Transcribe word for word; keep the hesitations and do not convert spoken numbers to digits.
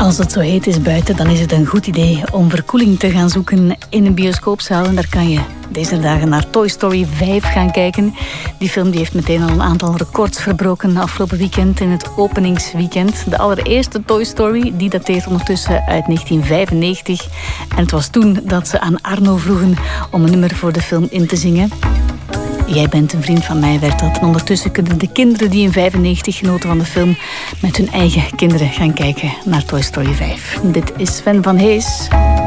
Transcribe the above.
Als het zo heet is buiten, dan is het een goed idee om verkoeling te gaan zoeken in een bioscoopzaal. En daar kan je deze dagen naar Toy Story vijf gaan kijken. Die film die heeft meteen al een aantal records verbroken afgelopen weekend in het openingsweekend. De allereerste Toy Story, die dateert ondertussen uit negentien vijfennegentig. En het was toen dat ze aan Arno vroegen om een nummer voor de film in te zingen. Jij bent een vriend van mij, werd dat. En ondertussen kunnen de kinderen die in vijfennegentig genoten van de film met hun eigen kinderen gaan kijken naar Toy Story vijf. Dit is Sven van Hees.